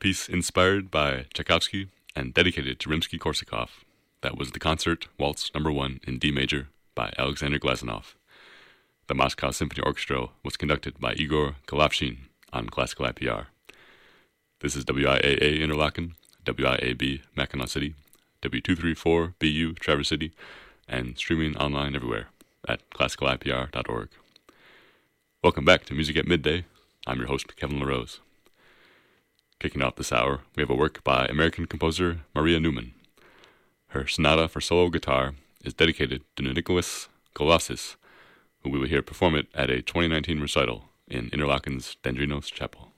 piece inspired by Tchaikovsky and dedicated to Rimsky-Korsakov. That was the concert Waltz No. 1 in D major by Alexander Glazunov. The Moscow Symphony Orchestra was conducted by Igor Golovshin on Classical IPR. This is WIAA Interlaken, WIAB Mackinac City, W234BU Traverse City, and streaming online everywhere at classicalipr.org. Welcome back to Music at Midday. I'm your host, Kevin LaRose. Kicking off this hour, we have a work by American composer Maria Newman. Her sonata for solo guitar is dedicated to Nicholas Kolosis, who we will hear perform it at a 2019 recital in Interlaken's Dendrinos Chapel.